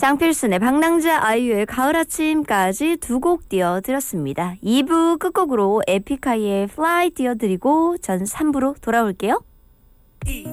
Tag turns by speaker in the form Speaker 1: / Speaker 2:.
Speaker 1: 장필순의 방랑자 아이유의 가을 아침까지 두 곡 띄워드렸습니다. 2부 끝곡으로 에픽하이의 Fly 띄워드리고 전 3부로 돌아올게요.